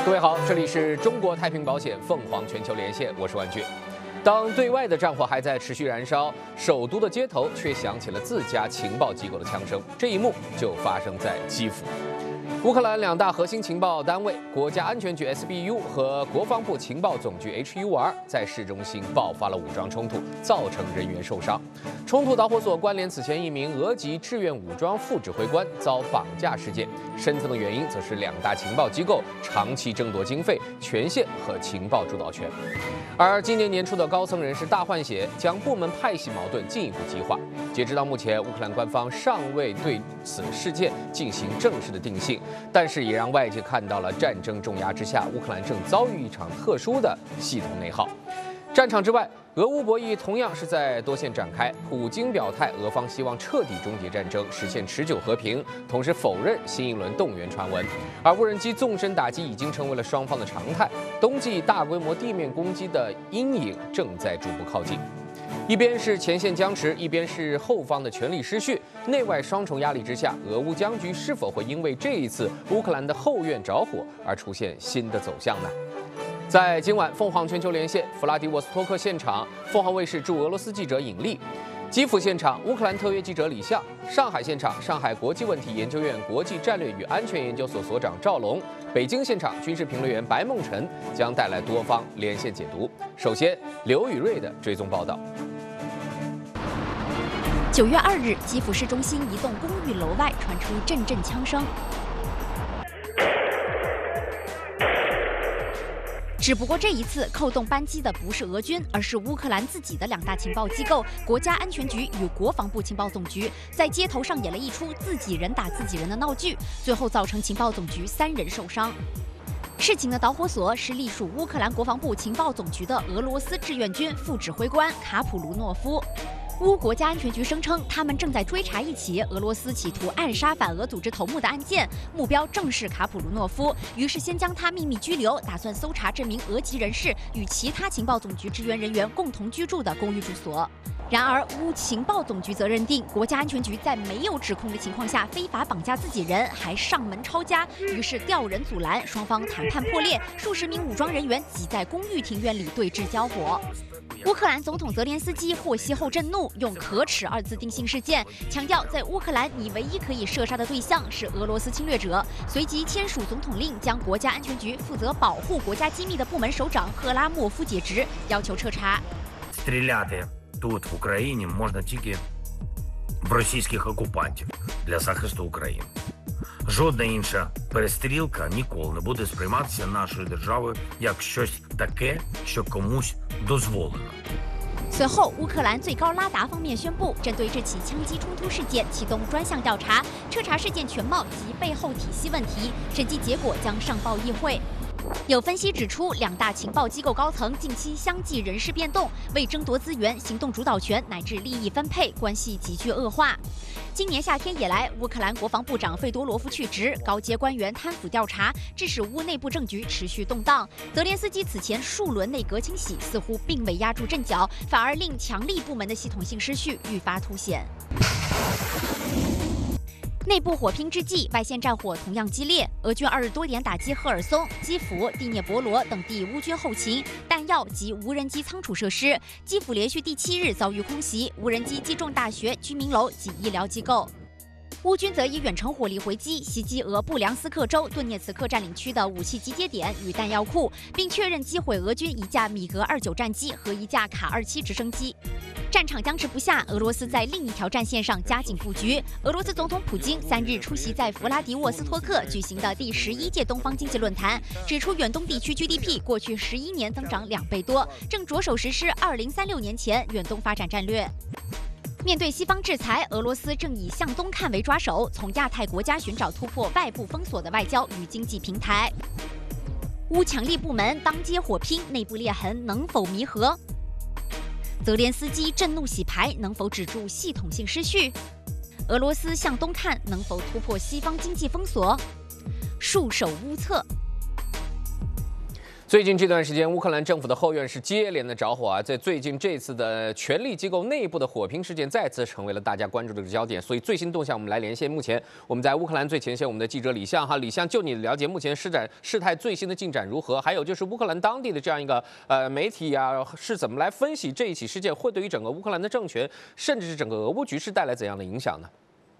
各位好，这里是中国太平保险凤凰全球连线，我是万俊。当对外的战火还在持续燃烧，首都的街头却响起了自家情报机构的枪声。这一幕就发生在基辅。乌克兰两大核心情报单位国家安全局 SBU 和国防部情报总局 HUR 在市中心爆发了武装冲突，造成人员受伤。冲突导火索关联此前一名俄籍志愿武装副指挥官遭绑架事件，深层的原因则是两大情报机构长期争夺经费、权限和情报主导权。而今年年初的高层人事大换血，将部门派系矛盾进一步激化。截止到目前，乌克兰官方尚未对此事件进行正式的定性，但是也让外界看到了战争重压之下，乌克兰正遭遇一场特殊的系统内耗。战场之外，俄乌博弈同样是在多线展开。普京表态，俄方希望彻底终结战争，实现持久和平，同时否认新一轮动员传闻。而无人机纵深打击已经成为了双方的常态，冬季大规模地面攻击的阴影正在逐步靠近。一边是前线僵持，一边是后方的权力失序，内外双重压力之下，俄乌僵局是否会因为这一次乌克兰的后院着火而出现新的走向呢？在今晚凤凰全球连线弗拉迪沃斯托克现场，凤凰卫视驻俄罗斯记者尹丽；基辅现场，乌克兰特约记者李相；上海现场，上海国际问题研究院国际战略与安全研究所所长赵龙；北京现场，军事评论员白梦辰将带来多方连线解读。首先，刘宇瑞的追踪报道。 9月2日，基辅市中心一栋公寓楼外传出阵阵枪声。只不过这一次扣动扳机的不是俄军，而是乌克兰自己的两大情报机构国家安全局与国防部情报总局，在街头上演了一出自己人打自己人的闹剧，最后造成情报总局3人受伤。事情的导火索是隶属乌克兰国防部情报总局的俄罗斯志愿军副指挥官卡普卢诺夫。乌国家安全局声称，他们正在追查一起俄罗斯企图暗杀反俄组织头目的案件，目标正是卡普卢诺夫，于是先将他秘密拘留，打算搜查这名俄籍人士与其他情报总局支援人员共同居住的公寓住所。然而，乌情报总局则认定国家安全局在没有指控的情况下非法绑架自己人，还上门抄家，于是调人阻拦，双方谈判破裂，数十名武装人员挤在公寓庭院里对峙交火。乌克兰总统泽连斯基获悉后震怒，用可耻二字定性事件，强调在乌克兰你唯一可以射杀的对象是俄罗斯侵略者，随即签署总统令，将国家安全局负责保护国家机密的部门首长赫拉莫夫解职，要求彻查。 Стріляти тут в Україні можна тільки в російських окупантів для захисту України. Жодна інша перестрілка ніколи не буде сприйматися нашою державою як щось таке, що комусь дозволено. 随后，乌克兰最高拉达方面宣布，针对这起枪击冲突事件启动专项调查，彻查事件全貌及背后体系问题，审计结果将上报议会。有分析指出，两大情报机构高层近期相继人事变动，为争夺资源、行动主导权乃至利益分配，关系急剧恶化。今年夏天以来，乌克兰国防部长费多罗夫去职，高阶官员贪腐调查，致使乌内部政局持续动荡。泽连斯基此前数轮内阁清洗似乎并未压住阵脚，反而令强力部门的系统性失序愈发凸显。内部火拼之际，外线战火同样激烈。俄军2日多点打击赫尔松、基辅、第聂伯罗等地乌军后勤、弹药及无人机仓储设施。基辅连续第7日遭遇空袭，无人机击中大学、居民楼及医疗机构。乌军则以远程火力回击，袭击俄布良斯克州顿涅茨克占领区的武器集结点与弹药库，并确认击毁俄军一架米格29战机和一架卡27直升机。战场僵持不下，俄罗斯在另一条战线上加紧布局。俄罗斯总统普京3日出席在弗拉迪沃斯托克举行的第11届东方经济论坛，指出远东地区 GDP 过去11年增长2倍多，正着手实施2036年前远东发展战略。面对西方制裁，俄罗斯正以向东看为抓手，从亚太国家寻找突破外部封锁的外交与经济平台。乌强力部门当街火拼，内部裂痕能否弥合？泽连斯基震怒洗牌，能否止住系统性失序？俄罗斯向东看，能否突破西方经济封锁？束手无策。 最近这段时间，乌克兰政府的后院是接连的着火啊，在最近这次的权力机构内部的火拼事件再次成为了大家关注的焦点。所以最新动向，我们来连线目前我们在乌克兰最前线我们的记者李相哈，李相，就你了解目前事态最新的进展如何？还有就是乌克兰当地的这样一个媒体啊，是怎么来分析这一起事件会对于整个乌克兰的政权，甚至是整个俄乌局势带来怎样的影响呢？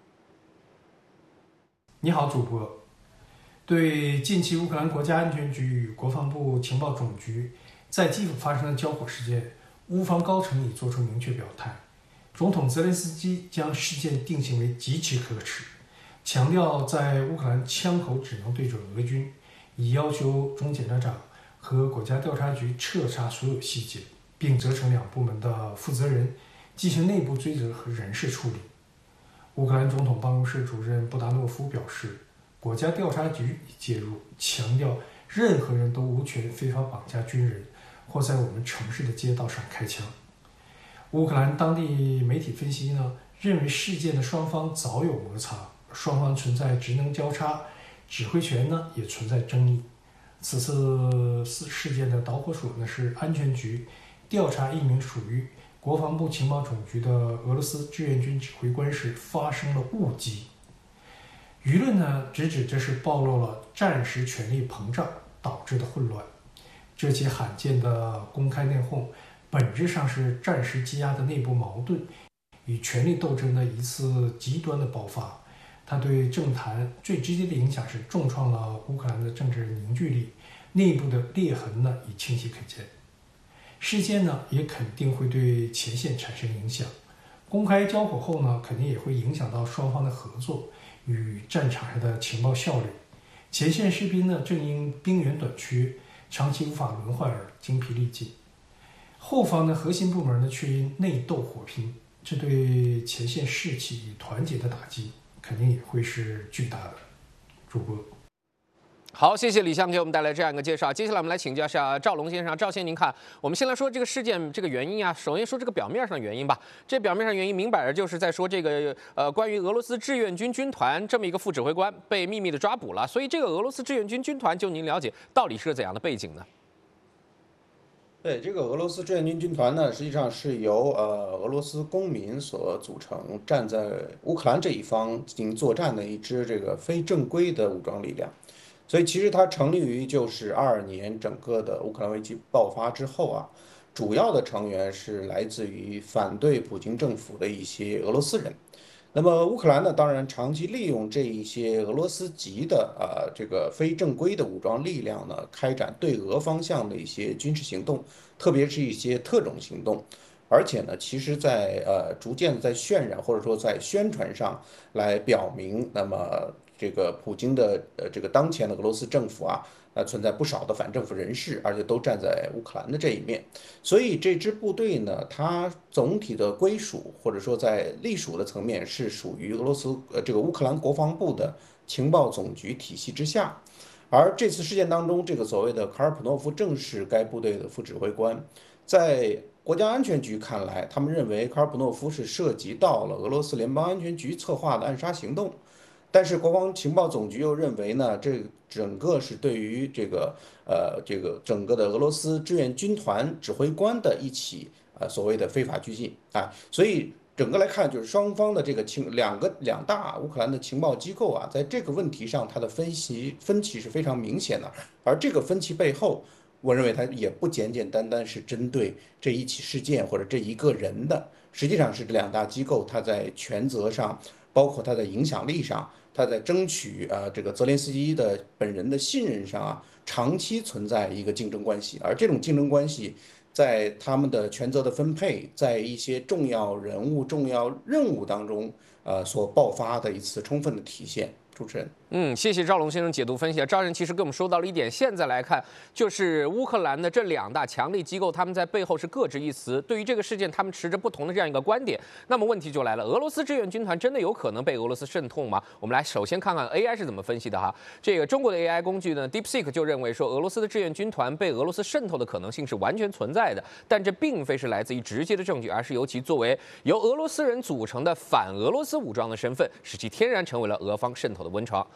你好，主播。对近期乌克兰国家安全局与国防部情报总局在基辅发生的交火事件，乌方高层已作出明确表态。总统泽连斯基将事件定性为极其可耻，强调在乌克兰枪口只能对准俄军，已要求总检察长和国家调查局彻查所有细节，并责成两部门的负责人进行内部追责和人事处理。乌克兰总统办公室主任布达诺夫表示，国家调查局已介入，强调任何人都无权非法绑架军人或在我们城市的街道上开枪。乌克兰当地媒体分析认为事件的双方早有摩擦，双方存在职能交叉，指挥权也存在争议。此次事件的导火索是安全局调查一名属于国防部情报总局的俄罗斯志愿军指挥官时发生了误击。舆论直指这是暴露了战时权力膨胀导致的混乱。这起罕见的公开内讧本质上是战时积压的内部矛盾与权力斗争的一次极端的爆发。它对政坛最直接的影响是重创了乌克兰的政治凝聚力，内部的裂痕已清晰可见。事件也肯定会对前线产生影响。公开交火后肯定也会影响到双方的合作与战场上的情报效率。前线士兵正因兵源短缺，长期无法轮换而精疲力尽。后方的核心部门却因内斗火拼，这对前线士气与团结的打击肯定也会是巨大的。主播。 好，谢谢李相给我们带来这样一个介绍。接下来我们来请教一下赵龙先生。赵先生，您看，我们先来说这个事件这个原因啊。首先说这个表面上的原因吧。这表面上原因明摆着就是在说这个关于俄罗斯志愿军军团这么一个副指挥官被秘密的抓捕了。所以这个俄罗斯志愿军军团，就您了解，到底是个怎样的背景呢？ 对，这个俄罗斯志愿军军团呢，实际上是由俄罗斯公民所组成，站在乌克兰这一方进行作战的一支这个非正规的武装力量。所以其实它成立于就是22年整个的乌克兰危机爆发之后啊，主要的成员是来自于反对普京政府的一些俄罗斯人。那么乌克兰呢，当然长期利用这一些俄罗斯籍的这个非正规的武装力量呢，开展对俄方向的一些军事行动，特别是一些特种行动。而且呢，其实在逐渐在渲染或者说在宣传上来表明，那么这个普京的这个当前的俄罗斯政府啊，存在不少的反政府人士，而且都站在乌克兰的这一面。所以这支部队呢，它总体的归属或者说在隶属的层面是属于俄罗斯这个乌克兰国防部的情报总局体系之下。而这次事件当中，这个所谓的卡尔普诺夫正是该部队的副指挥官。在国家安全局看来，他们认为卡尔普诺夫是涉及到了俄罗斯联邦安全局策划的暗杀行动。但是国防情报总局又认为呢，这整个是对于这个整个的俄罗斯志愿军团指挥官的一起所谓的非法拘禁啊，所以整个来看就是双方的这个两大乌克兰的情报机构啊，在这个问题上它的分歧是非常明显的，而这个分歧背后，我认为它也不简简单单是针对这一起事件或者这一个人的，实际上是这两大机构它在权责上，包括它的影响力上。他在争取这个泽连斯基的本人的信任上啊，长期存在一个竞争关系，而这种竞争关系在他们的权责的分配，在一些重要人物、重要任务当中，所爆发的一次充分的体现。主持人， 谢谢赵龙先生解读分析。赵人其实跟我们说到了一点，现在来看，就是乌克兰的这两大强力机构，他们在背后是各执一词，对于这个事件，他们持着不同的这样一个观点。那么问题就来了，俄罗斯志愿军团真的有可能被俄罗斯渗透吗？我们来首先看看 AI 是怎么分析的哈。这个中国的 AI 工具呢 ，DeepSeek 就认为说，俄罗斯的志愿军团被俄罗斯渗透的可能性是完全存在的，但这并非是来自于直接的证据，而是由其作为由俄罗斯人组成的反俄罗斯武装的身份，使其天然成为了俄方渗透的温床。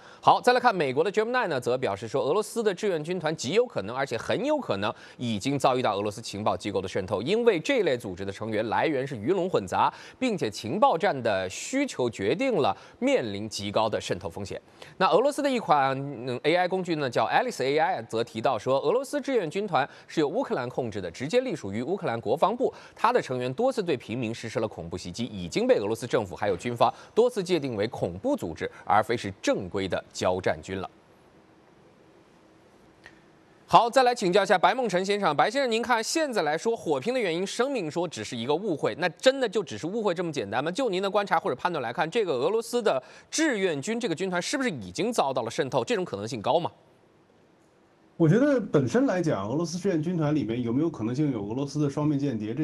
好，再来看美国的 Gemini 呢，则表示说，俄罗斯的志愿军团极有可能，而且很有可能已经遭遇到俄罗斯情报机构的渗透，因为这类组织的成员来源是鱼龙混杂，并且情报战的需求决定了面临极高的渗透风险。那俄罗斯的一款AI 工具呢，叫 Alice AI， 则提到说，俄罗斯志愿军团是由乌克兰控制的，直接隶属于乌克兰国防部，它的成员多次对平民实施了恐怖袭击，已经被俄罗斯政府还有军方多次界定为恐怖组织，而非是正规的交战军了。好，再来请教一下白梦辰先生。白先生，您看现在来说，火拼的原因，声明说只是一个误会，那真的就只是误会这么简单吗？就您的观察或者判断来看，这个俄罗斯的志愿军这个军团是不是已经遭到了渗透？这种可能性高吗？ 我觉得本身来讲，俄罗斯志愿军团里面有没有可能性有俄罗斯的双面间谍？